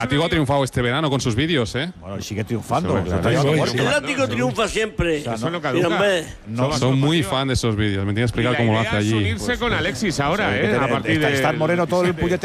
Látigo ha triunfado este verano con sus vídeos, ¿eh? Bueno, y sigue triunfando. El Látigo triunfa siempre. Eso no Mira, caduca. hombre. Son muy fan de esos vídeos. Me tiene que explicar cómo lo hace allí. unirse con Alexis ahora, A a partir de estar moreno todo el puñetero